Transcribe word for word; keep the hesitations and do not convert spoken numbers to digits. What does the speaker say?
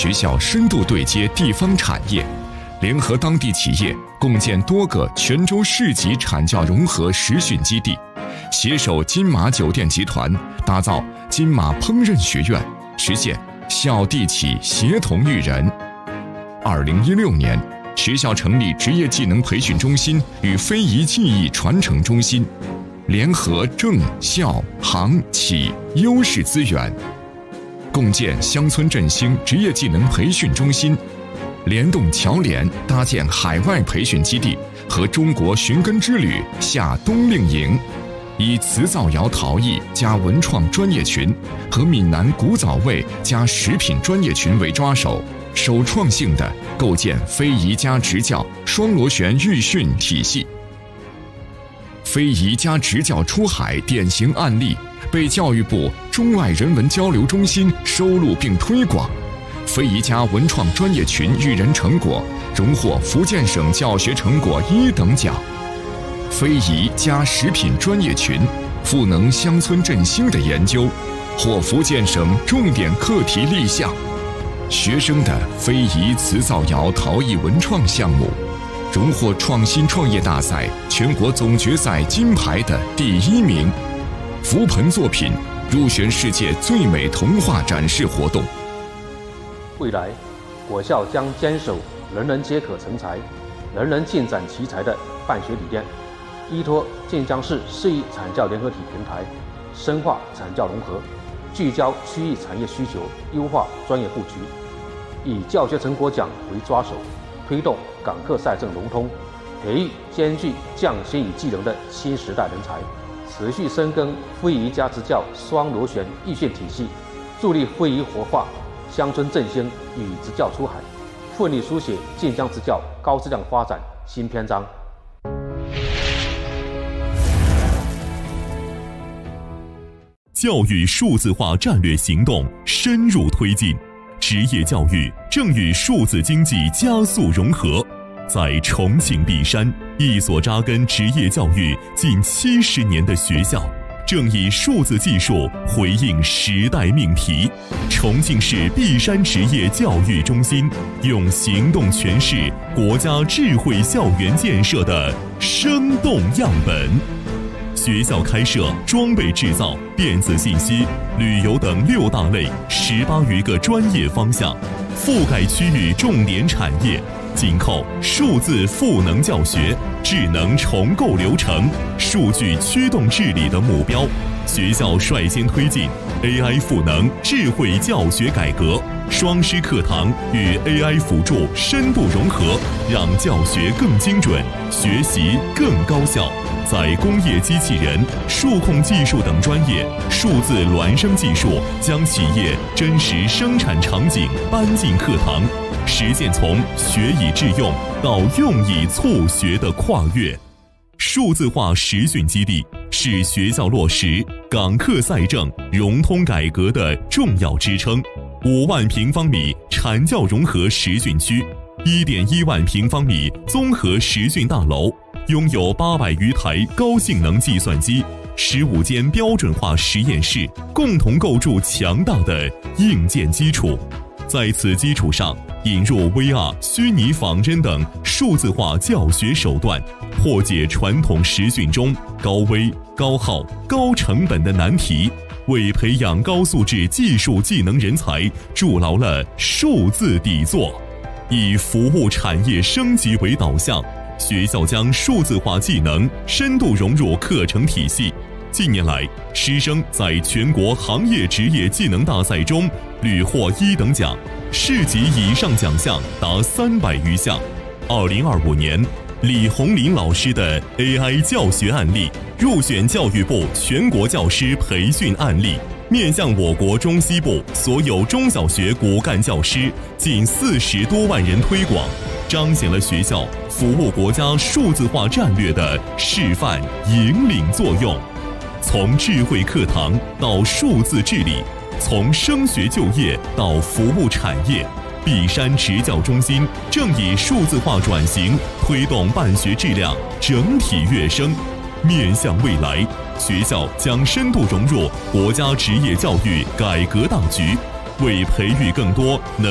学校深度对接地方产业，联合当地企业共建多个泉州市级产教融合实训基地，携手金马酒店集团打造金马烹饪学院，实现校地企协同育人。二零一六年，学校成立职业技能培训中心与非遗技艺传承中心，联合政校行企优势资源，共建乡村振兴职业技能培训中心，联动侨联搭建海外培训基地和中国寻根之旅下冬令营，以瓷造窑陶艺加文创专业群和闽南古早味加食品专业群为抓手，首创性的构建非遗加职教双螺旋育训体系。非遗加职教出海典型案例被教育部中外人文交流中心收录并推广，非遗加文创专业群育人成果荣获福建省教学成果一等奖。非遗加食品专业群赋能乡村振兴的研究获福建省重点课题立项。学生的非遗瓷造窑陶艺文创项目荣获创新创业大赛全国总决赛金牌的第一名，福盆作品入选世界最美童话展示活动。 未来，我校将坚守人人皆可成才、人人尽展奇才的办学理念，依托晋江市市域产教联合体平台，深化产教融合，聚焦区域产业需求，优化专业布局，以教学成果奖为抓手，推动港课赛政融通，培育兼具匠心与技能的新时代人才，持续深耕非遗加职教双螺旋育训体系，助力非遗活化、乡村振兴与职教出海，奋力书写晋江职教高质量发展新篇章。 教育数字化战略行动深入推进，职业教育正与数字经济加速融合。在重庆璧山，一所扎根职业教育近七十年的学校，正以数字技术回应时代命题。重庆市璧山职业教育中心用行动诠释国家智慧校园建设的生动样本。学校开设装备制造、电子信息、旅游等六大类十八余个专业方向，覆盖区域重点产业，紧扣数字赋能教学、智能重构流程、数据驱动治理的目标。学校率先推进 A I 赋能智慧教学改革，双师课堂与 A I 辅助深度融合，让教学更精准，学习更高效。在工业机器人、数控技术等专业，数字孪生技术将企业真实生产场景搬进课堂，实现从学以致用到用以促学的跨越。数字化实训基地是学校落实港课赛政融通改革的重要支撑。五万平方米产教融合实训区，一点一万平方米综合实训大楼，拥有八百余台高性能计算机，十五间标准化实验室，共同构筑强大的硬件基础。在此基础上，引入 V R、虚拟仿真等数字化教学手段，破解传统实训中高危、高耗、高成本的难题，为培养高素质技术技能人才筑牢了数字底座。以服务产业升级为导向，学校将数字化技能深度融入课程体系。近年来，师生在全国行业职业技能大赛中屡获一等奖，市级以上奖项达三百余项。二零二五年，李红林老师的 A I 教学案例入选教育部全国教师培训案例，面向我国中西部所有中小学骨干教师近四十多万人推广，彰显了学校服务国家数字化战略的示范引领作用。从智慧课堂到数字治理，从升学就业到服务产业，璧山职教中心正以数字化转型推动办学质量整体跃升。面向未来，学校将深度融入国家职业教育改革大局，为培育更多能